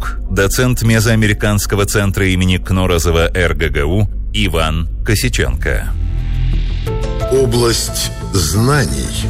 друг, доцент Мезоамериканского центра имени Кнорозова РГГУ Иван Косиченко. Область знаний.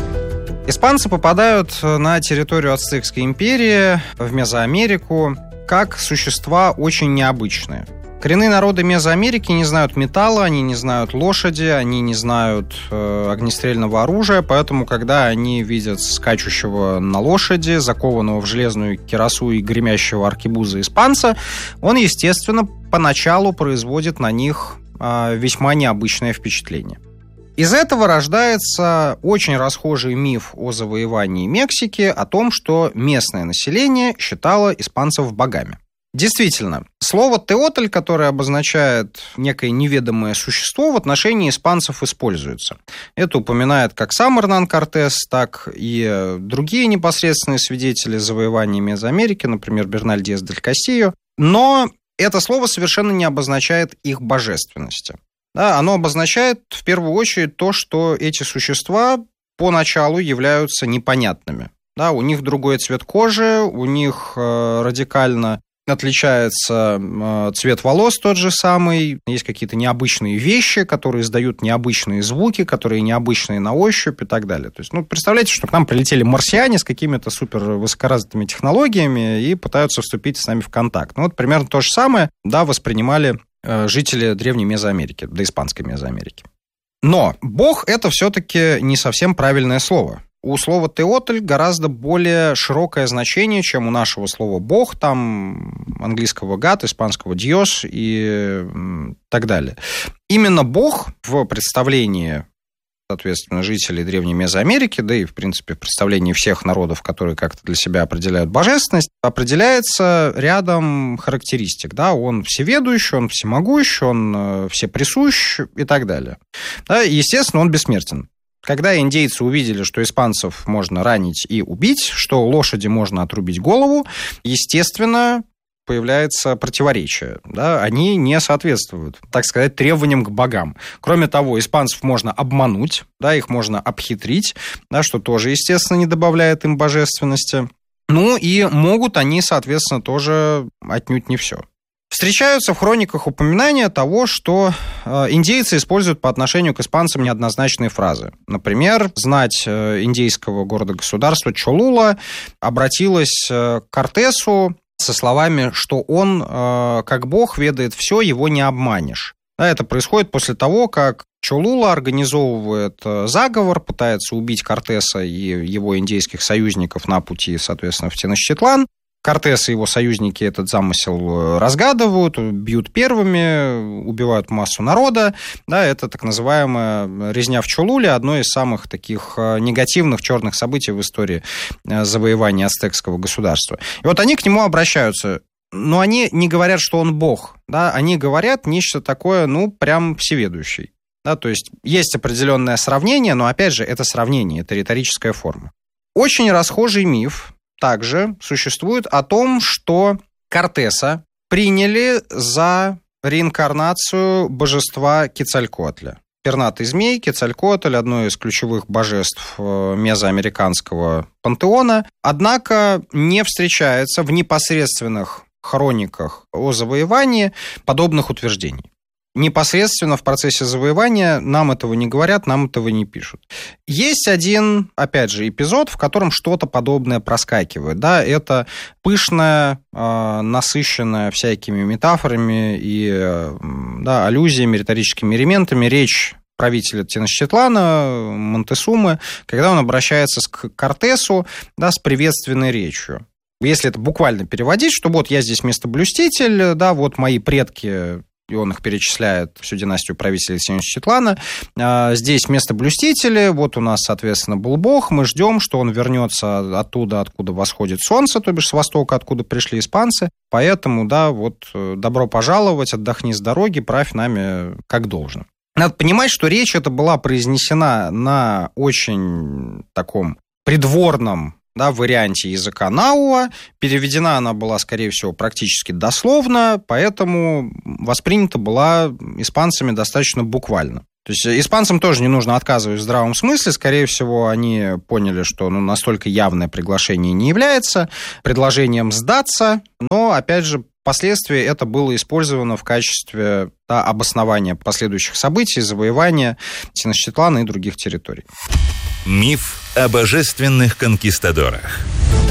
Испанцы попадают на территорию Ацтекской империи, в Мезоамерику, как существа очень необычные. Коренные народы Мезоамерики не знают металла, они не знают лошади, они не знают огнестрельного оружия, поэтому, когда они видят скачущего на лошади, закованного в железную кирасу и гремящего аркебуза испанца, он, естественно, поначалу производит на них весьма необычное впечатление. Из этого рождается очень расхожий миф о завоевании Мексики, о том, что местное население считало испанцев богами. Действительно, слово «теотль», которое обозначает некое неведомое существо, в отношении испанцев используется. Это упоминает как сам Эрнан Кортес, так и другие непосредственные свидетели завоевания Мезоамерики, например, Берналь Диас дель Кастильо. Но это слово совершенно не обозначает их божественности. Да, оно обозначает в первую очередь то, что эти существа поначалу являются непонятными. Да, у них другой цвет кожи, у них радикально отличается цвет волос тот же самый, есть какие-то необычные вещи, которые издают необычные звуки, которые необычные на ощупь и так далее. То есть, представляете, что к нам прилетели марсиане с какими-то супер высокоразвитыми технологиями и пытаются вступить с нами в контакт. Примерно то же самое, воспринимали жители Древней Мезоамерики, испанской Мезоамерики. Но бог — это все-таки не совсем правильное слово. У слова «теотль» гораздо более широкое значение, чем у нашего слова «бог», там английского «God», испанского «Dios» и так далее. Именно бог в представлении, соответственно, жителей Древней Мезоамерики, да и, в принципе, в представлении всех народов, которые как-то для себя определяют божественность, определяется рядом характеристик. Да? Он всеведущий, он всемогущ, он всеприсущ и так далее. Да? И, естественно, он бессмертен. Когда индейцы увидели, что испанцев можно ранить и убить, что лошади можно отрубить голову, естественно, появляется противоречие. Да? Они не соответствуют, так сказать, требованиям к богам. Кроме того, испанцев можно обмануть, да, их можно обхитрить, да, что тоже, естественно, не добавляет им божественности. И могут они, соответственно, тоже отнюдь не все. Встречаются в хрониках упоминания того, что индейцы используют по отношению к испанцам неоднозначные фразы. Например, знать индейского города-государства Чолула обратилась к Кортесу со словами, что он, как бог, ведает все, его не обманешь. Это происходит после того, как Чолула организовывает заговор, пытается убить Кортеса и его индейских союзников на пути, соответственно, в Теночтитлан. Кортес и его союзники этот замысел разгадывают, бьют первыми, убивают массу народа. Да, это так называемая резня в Чолуле, одно из самых таких негативных черных событий в истории завоевания ацтекского государства. И они к нему обращаются. Но они не говорят, что он бог. Да? Они говорят нечто такое, прям всеведущий. Да? То есть определенное сравнение, но, опять же, это сравнение, это риторическая форма. Очень расхожий миф также существует о том, что Кортеса приняли за реинкарнацию божества Кецалькоатля. Пернатый змей, Кецалькоатль – одно из ключевых божеств мезоамериканского пантеона, однако не встречается в непосредственных хрониках о завоевании подобных утверждений. Непосредственно в процессе завоевания нам этого не говорят, нам этого не пишут. Есть один, опять же, эпизод, в котором что-то подобное проскакивает. Да, это пышная, насыщенная всякими метафорами и аллюзиями, риторическими элементами речь правителя Теночтитлана, Монтесумы, когда он обращается к Кортесу, с приветственной речью. Если это буквально переводить, что я здесь местоблюститель, мои предки... И он их перечисляет, всю династию правителей Теночтитлана. Здесь местоблюстители, у нас, соответственно, был бог, мы ждем, что он вернется оттуда, откуда восходит солнце, то бишь с востока, откуда пришли испанцы. Поэтому, добро пожаловать, отдохни с дороги, правь нами как должно. Надо понимать, что речь эта была произнесена на очень таком придворном варианте языка Науа. Переведена она была, скорее всего, практически дословно, поэтому воспринята была испанцами достаточно буквально. То есть испанцам тоже не нужно отказывать в здравом смысле. Скорее всего, они поняли, что настолько явное приглашение не является предложением сдаться. Но, опять же, впоследствии это было использовано в качестве обоснования последующих событий, завоевания Теночтитлана и других территорий. Миф о божественных конкистадорах.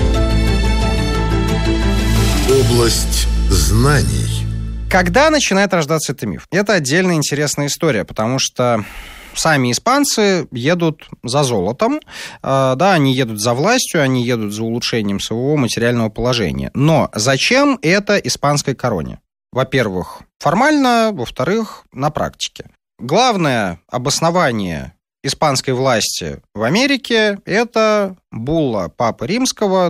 Область знаний. Когда начинает рождаться этот миф? Это отдельно интересная история, потому что сами испанцы едут за золотом, да, они едут за властью, они едут за улучшением своего материального положения. Но зачем это испанской короне? Во-первых, формально, во-вторых, на практике. Главное обоснование испанской власти в Америке – это булла Папы Римского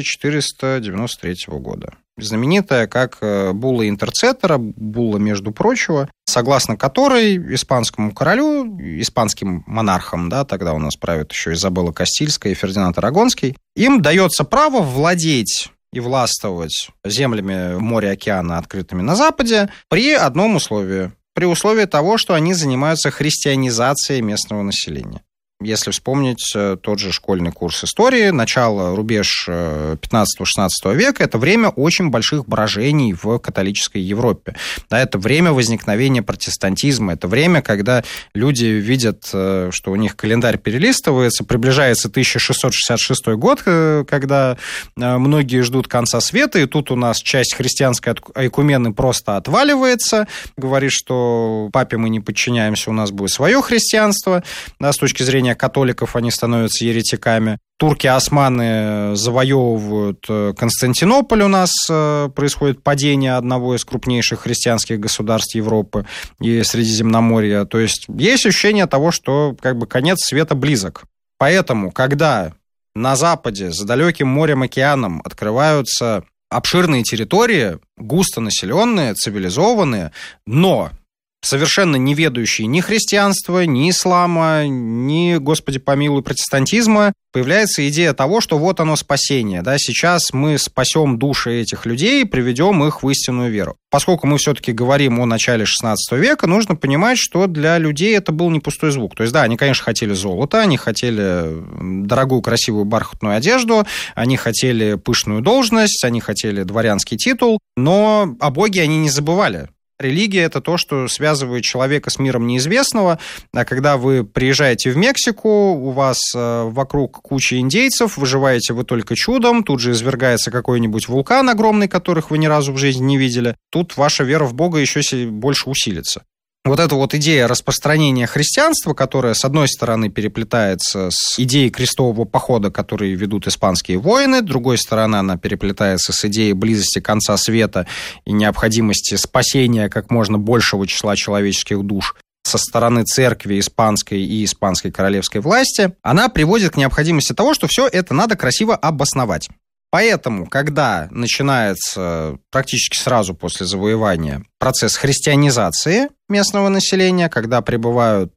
1493 года. Знаменитая как булла интерцеттера, булла между прочего, согласно которой испанскому королю, испанским монархам, да, тогда у нас правят еще Изабелла Кастильская и Фердинанд Арагонский, им дается право владеть и властвовать землями моря и океана, открытыми на Западе, при одном условии. При условии того, что они занимаются христианизацией местного населения. Если вспомнить тот же школьный курс истории, начало, рубеж 15-16 века, это время очень больших брожений в католической Европе. Да, это время возникновения протестантизма, это время, когда люди видят, что у них календарь перелистывается, приближается 1666 год, когда многие ждут конца света, и тут у нас часть христианской айкумены просто отваливается, говорит, что папе мы не подчиняемся, у нас будет свое христианство, да, с точки зрения католиков они становятся еретиками. Турки-османы завоевывают Константинополь, у нас происходит падение одного из крупнейших христианских государств Европы и Средиземноморья. То есть есть ощущение того, что как бы конец света близок. Поэтому, когда на Западе, за далеким морем, океаном открываются обширные территории, густонаселенные, цивилизованные, но совершенно не ведающие ни христианства, ни ислама, ни, Господи помилуй, протестантизма, появляется идея того, что вот оно спасение. Да? Сейчас мы спасем души этих людей и приведем их в истинную веру. Поскольку мы все-таки говорим о начале XVI века, нужно понимать, что для людей это был не пустой звук. То есть, да, они, конечно, хотели золота, они хотели дорогую, красивую бархатную одежду, они хотели пышную должность, они хотели дворянский титул, но о Боге они не забывали. Религия – это то, что связывает человека с миром неизвестного. А когда вы приезжаете в Мексику, у вас вокруг куча индейцев, выживаете вы только чудом, тут же извергается какой-нибудь вулкан огромный, которых вы ни разу в жизни не видели. Тут ваша вера в Бога еще больше усилится. Вот эта вот идея распространения христианства, которая, с одной стороны, переплетается с идеей крестового похода, который ведут испанские воины, с другой стороны, она переплетается с идеей близости конца света и необходимости спасения как можно большего числа человеческих душ со стороны церкви испанской и испанской королевской власти, она приводит к необходимости того, что все это надо красиво обосновать. Поэтому, когда начинается практически сразу после завоевания процесс христианизации местного населения, когда прибывают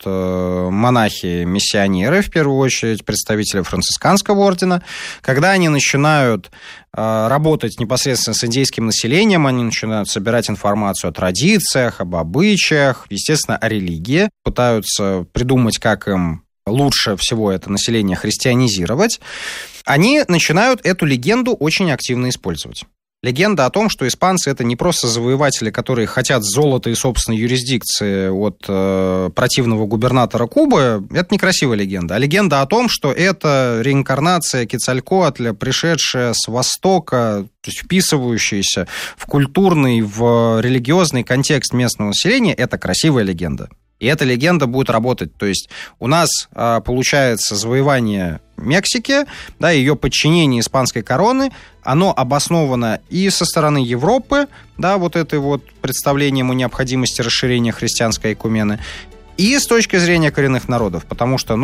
монахи-миссионеры, в первую очередь представители францисканского ордена, когда они начинают работать непосредственно с индейским населением, они начинают собирать информацию о традициях, об обычаях, естественно, о религии, пытаются придумать, как им лучше всего это население христианизировать, они начинают эту легенду очень активно использовать. Легенда о том, что испанцы – это не просто завоеватели, которые хотят золота и собственной юрисдикции от противного губернатора Кубы, это некрасивая легенда. А легенда о том, что это реинкарнация Кецалькоатля, пришедшая с Востока, то есть вписывающаяся в культурный, в религиозный контекст местного населения, это красивая легенда. И эта легенда будет работать. То есть у нас получается завоевание Мексики, да, ее подчинение испанской короны, оно обосновано и со стороны Европы, да, вот это вот представлением о необходимости расширения христианской айкумены, и с точки зрения коренных народов, потому что,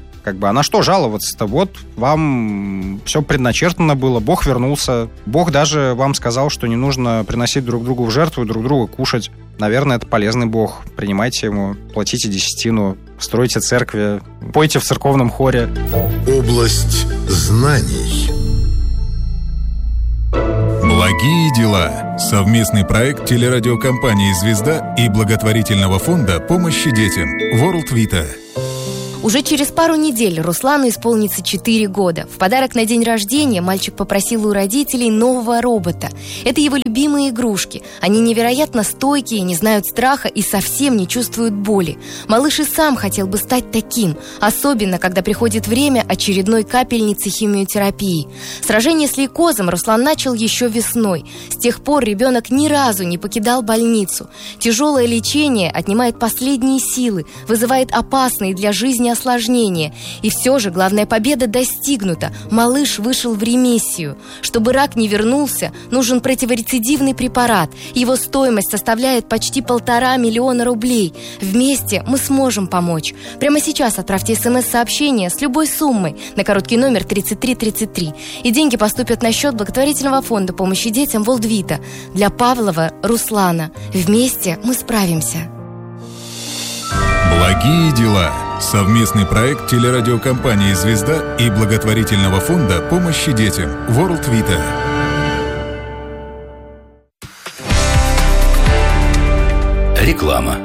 а на что жаловаться-то? Вот вам все предначертано было, Бог вернулся. Бог даже вам сказал, что не нужно приносить друг другу в жертву и друг друга кушать. Наверное, это полезный Бог. Принимайте ему, платите десятину, стройте церкви, пойте в церковном хоре. Область знаний. Благие дела. Совместный проект телерадиокомпании «Звезда» и благотворительного фонда помощи детям World Vita. Уже через пару недель Руслану исполнится 4 года. В подарок на день рождения мальчик попросил у родителей нового робота. Это его любимые игрушки. Они невероятно стойкие, не знают страха и совсем не чувствуют боли. Малыш и сам хотел бы стать таким, особенно когда приходит время очередной капельницы химиотерапии. Сражение с лейкозом Руслан начал еще весной. С тех пор ребенок ни разу не покидал больницу. Тяжелое лечение отнимает последние силы, вызывает опасные для жизни осложнения. И все же главная победа достигнута. Малыш вышел в ремиссию. Чтобы рак не вернулся, нужен противорецидивный препарат. Его стоимость составляет почти 1,5 миллиона рублей. Вместе мы сможем помочь. Прямо сейчас отправьте СМС-сообщение с любой суммой на короткий номер 3333. И деньги поступят на счет благотворительного фонда помощи детям World Vita для Павлова Руслана. Вместе мы справимся. Благие дела. Совместный проект телерадиокомпании «Звезда» и благотворительного фонда помощи детям World Vita. Реклама.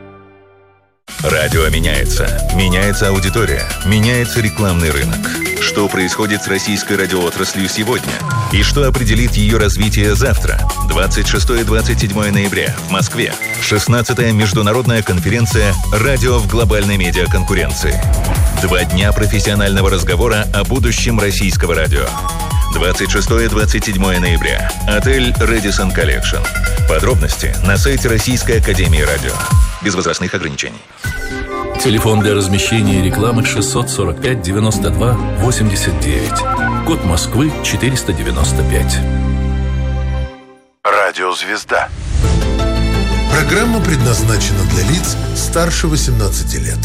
Радио меняется. Меняется аудитория. Меняется рекламный рынок. Что происходит с российской радиоотраслью сегодня? И что определит ее развитие завтра? 26-27 ноября в Москве. 16-я международная конференция «Радио в глобальной медиаконкуренции». 2 дня профессионального разговора о будущем российского радио. 26-27 ноября. Отель Radisson Collection. Подробности на сайте Российской академии радио. Без возрастных ограничений. Телефон для размещения рекламы 645 92 89. Код Москвы 495. Радио «Звезда». Программа предназначена для лиц старше 18 лет.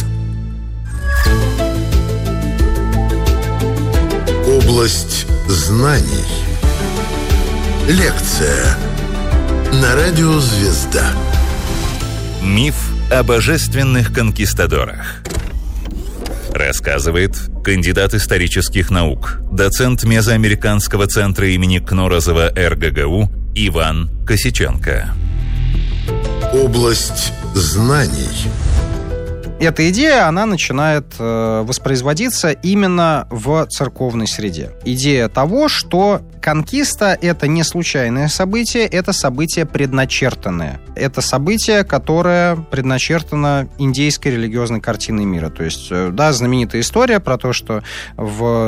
Область знаний. Лекция на радио «Звезда». Миф о божественных конкистадорах. Рассказывает кандидат исторических наук, доцент Мезоамериканского центра имени Кнорозова РГГУ Иван Косиченко. Область знаний. Эта идея, она начинает воспроизводиться именно в церковной среде. Идея того, что конкиста — это не случайное событие, это событие предначертанное. Это событие, которое предначертано индейской религиозной картиной мира. То есть, да, знаменитая история про то, что в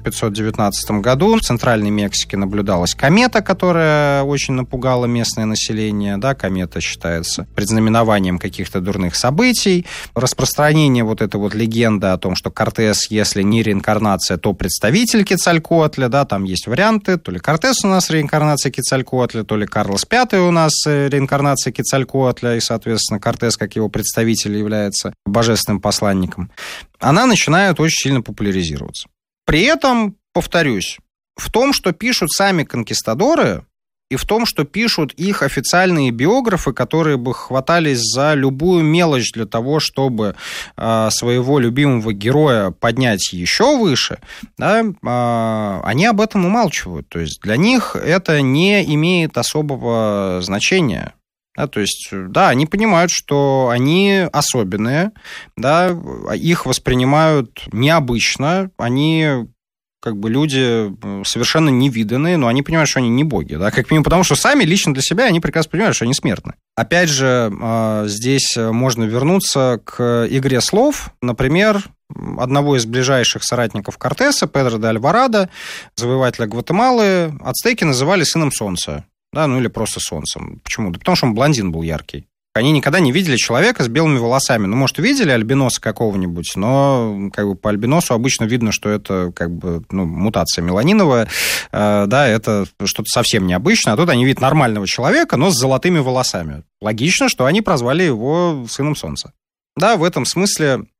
1519 году в Центральной Мексике наблюдалась комета, которая очень напугала местное население. Да, комета считается предзнаменованием каких-то дурных событий. Распространение вот этой вот легенды о том, что Кортес, если не реинкарнация, то представитель Кецалькоатля, да, там есть варианты. То ли Кортес у нас реинкарнация Кецалькоатля, то ли Карлос V у нас реинкарнация Кецалькоатля, и, соответственно, Кортес, как его представитель, является божественным посланником. Она начинает очень сильно популяризироваться. При этом, повторюсь, в том, что пишут сами конкистадоры, и в том, что пишут их официальные биографы, которые бы хватались за любую мелочь для того, чтобы своего любимого героя поднять еще выше, да, они об этом умалчивают. То есть для них это не имеет особого значения. Да, то есть, да, они понимают, что они особенные, да, их воспринимают необычно, они... как бы люди совершенно невиданные, но они понимают, что они не боги, да, как минимум потому, что сами лично для себя они прекрасно понимают, что они смертны. Опять же, здесь можно вернуться к игре слов. Например, одного из ближайших соратников Кортеса, Педро де Альварадо, завоевателя Гватемалы, ацтеки называли сыном солнца, да, ну или просто солнцем. Почему? Да потому что он блондин был яркий. Они никогда не видели человека с белыми волосами. Ну, может, видели альбиноса какого-нибудь, но как бы по альбиносу обычно видно, что это как бы, ну, мутация меланиновая, да, это что-то совсем необычное. А тут они видят нормального человека, но с золотыми волосами. Логично, что они прозвали его сыном солнца. Да, в этом смысле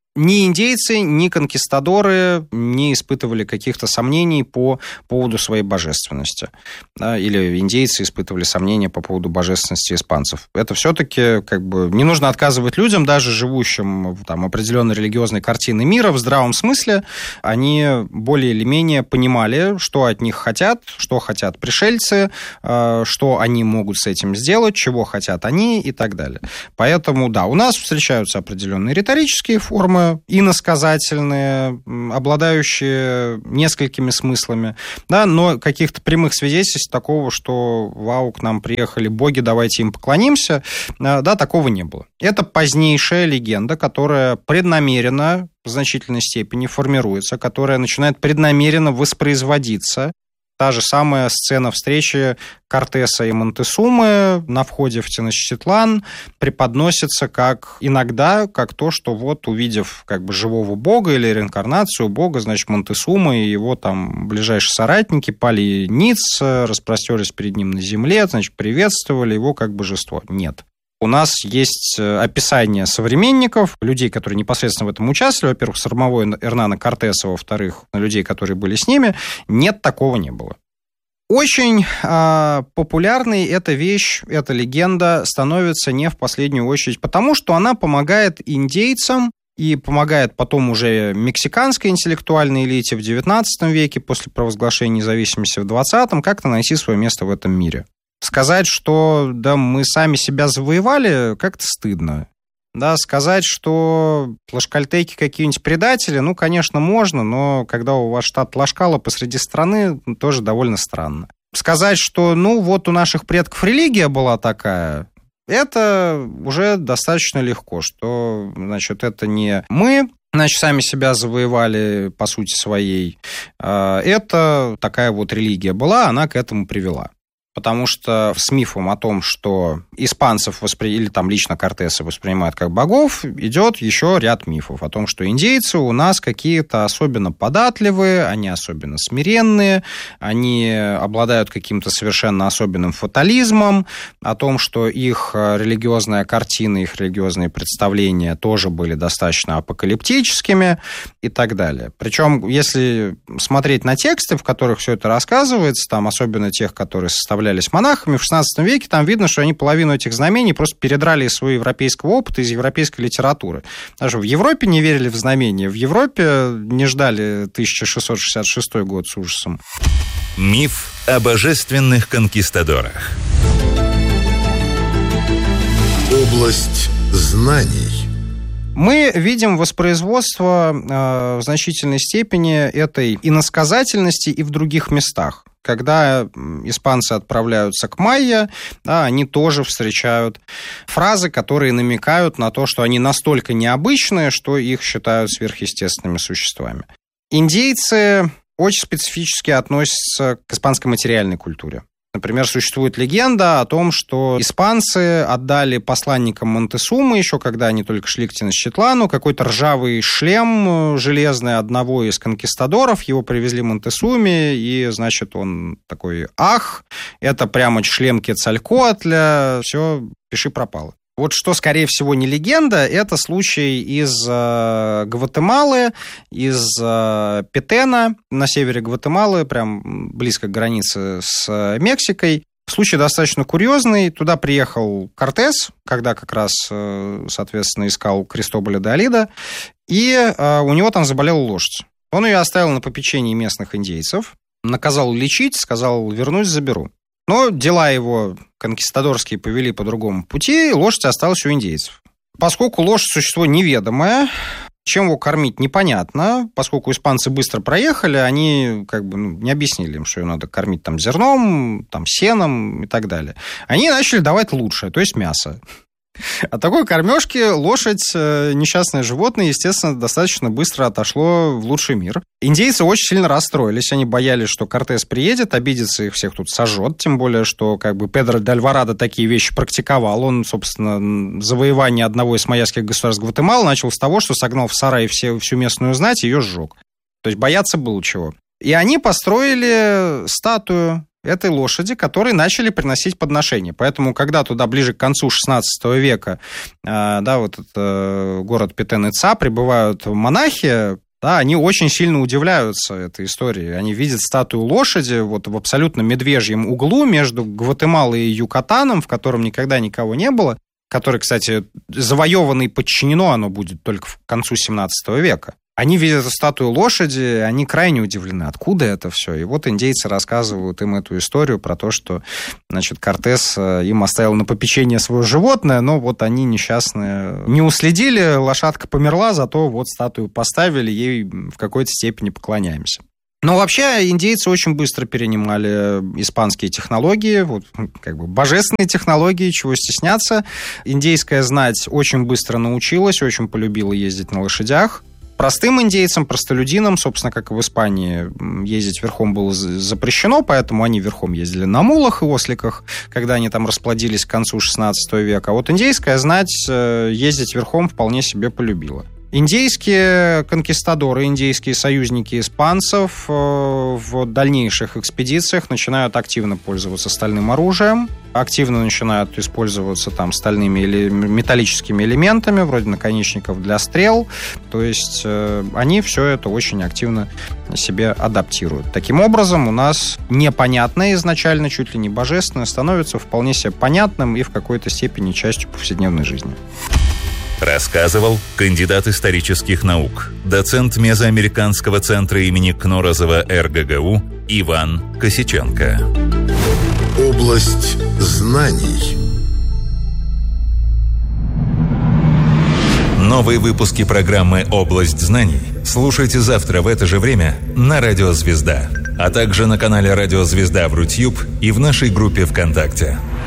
Ни индейцы, ни конкистадоры не испытывали каких-то сомнений по поводу своей божественности. Да, или индейцы испытывали сомнения по поводу божественности испанцев. Это все-таки не нужно отказывать людям, даже живущим в определенной религиозной картине мира, в здравом смысле. Они более или менее понимали, что от них хотят, что хотят пришельцы, что они могут с этим сделать, чего хотят они и так далее. Поэтому, да, у нас встречаются определенные риторические формы, иносказательные, обладающие несколькими смыслами, да, но каких-то прямых свидетельств такого, что вау, к нам приехали боги, давайте им поклонимся, да, такого не было. Это позднейшая легенда, которая преднамеренно в значительной степени формируется, которая начинает преднамеренно воспроизводиться. Та же самая сцена встречи Кортеса и Монтесумы на входе в Теночтитлан преподносится иногда как то, что вот увидев живого бога или реинкарнацию бога, значит, Монтесума и его ближайшие соратники пали ниц, распростерлись перед ним на земле, значит, приветствовали его как божество. Нет. У нас есть описание современников, людей, которые непосредственно в этом участвовали, во-первых, самого Эрнана Кортеса, во-вторых, людей, которые были с ними. Нет, такого не было. Очень популярной эта вещь, эта легенда становится не в последнюю очередь потому, что она помогает индейцам и помогает потом уже мексиканской интеллектуальной элите в XIX веке, после провозглашения независимости в XX, как-то найти свое место в этом мире. Сказать, что да, мы сами себя завоевали, как-то стыдно. Да, сказать, что тлашкальтеки какие-нибудь предатели, конечно, можно, но когда у вас штат Тлашкала посреди страны, тоже довольно странно. Сказать, что, вот у наших предков религия была такая, это уже достаточно легко, что, значит, это не мы, значит, сами себя завоевали по сути своей. Это такая вот религия была, она к этому привела. Потому что с мифом о том, что испанцев или лично Кортеса воспринимают как богов, идет еще ряд мифов о том, что индейцы у нас какие-то особенно податливые, они особенно смиренные, они обладают каким-то совершенно особенным фатализмом, о том, что их религиозная картина, их религиозные представления тоже были достаточно апокалиптическими и так далее. Причем, если смотреть на тексты, в которых все это рассказывается, особенно тех, которые составляли монахами в XVI веке, там видно, что они половину этих знамений просто передрали из своего европейского опыта, из европейской литературы. Даже в Европе не верили в знамения, в Европе не ждали 1666 год с ужасом. Миф о божественных конкистадорах. Область знаний. Мы видим воспроизводство в значительной степени этой иносказательности и в других местах. Когда испанцы отправляются к майя, да, они тоже встречают фразы, которые намекают на то, что они настолько необычные, что их считают сверхъестественными существами. Индейцы очень специфически относятся к испанской материальной культуре. Например, существует легенда о том, что испанцы отдали посланникам Монтесумы, еще когда они только шли к Теночтитлану, какой-то ржавый шлем железный одного из конкистадоров. Его привезли Монтесуме, и, значит, он такой: ах, это прямо шлем Кецалькоатля, все, пиши пропало. Вот что, скорее всего, не легенда, это случай из Гватемалы, из Петена, на севере Гватемалы, прям близко к границе с Мексикой. Случай достаточно курьезный. Туда приехал Кортес, когда как раз, соответственно, искал Кристоболя де Олида, и у него там заболела лошадь. Он ее оставил на попечении местных индейцев, наказал лечить, сказал: вернусь, заберу. Но дела его конкистадорские повели по другому пути, и лошадь осталась у индейцев. Поскольку лошадь – существо неведомое, чем его кормить непонятно, поскольку испанцы быстро проехали, они не объяснили им, что ее надо кормить зерном, сеном и так далее. Они начали давать лучшее, то есть мясо. От такой кормежки лошадь, несчастное животное, естественно, достаточно быстро отошло в лучший мир. Индейцы очень сильно расстроились. Они боялись, что Кортес приедет, обидится, их всех тут сожжет. Тем более, что Педро де Альварадо такие вещи практиковал. Он, собственно, завоевание одного из майяских государств Гватемалы начал с того, что согнал в сарай всю местную знать и ее сжег. То есть бояться было чего. И они построили статую этой лошади, которые начали приносить подношения. Поэтому, когда туда ближе к концу XVI века, вот этот город Петен-Ица, прибывают монахи, да, они очень сильно удивляются этой истории. Они видят статую лошади вот в абсолютно медвежьем углу между Гватемалой и Юкатаном, в котором никогда никого не было, который, кстати, завоевано и подчинено оно будет только к концу XVII века. Они видят эту статую лошади, они крайне удивлены, откуда это все. И вот индейцы рассказывают им эту историю про то, что, значит, Кортес им оставил на попечение свое животное, но вот они несчастные не уследили, лошадка померла, зато вот статую поставили, ей в какой-то степени поклоняемся. Но вообще индейцы очень быстро перенимали испанские технологии, вот, как бы божественные технологии, чего стесняться. Индейская знать очень быстро научилась, очень полюбила ездить на лошадях. Простым индейцам, простолюдинам, собственно, как и в Испании, ездить верхом было запрещено, поэтому они верхом ездили на мулах и осликах, когда они там расплодились к концу XVI века. А вот индейская знать ездить верхом вполне себе полюбила. Индейские конкистадоры, индейские союзники испанцев в дальнейших экспедициях начинают активно пользоваться стальным оружием, активно начинают использоваться там стальными или металлическими элементами, вроде наконечников для стрел. То есть они все это очень активно себе адаптируют. Таким образом, у нас непонятное изначально, чуть ли не божественное, становится вполне себе понятным и в какой-то степени частью повседневной жизни. Рассказывал кандидат исторических наук, доцент Мезоамериканского центра имени Кнорозова РГГУ Иван Косиченко. Область знаний. Новые выпуски программы «Область знаний» слушайте завтра в это же время на Радио Звезда, а также на канале Радио Звезда в Рутьюб и в нашей группе ВКонтакте.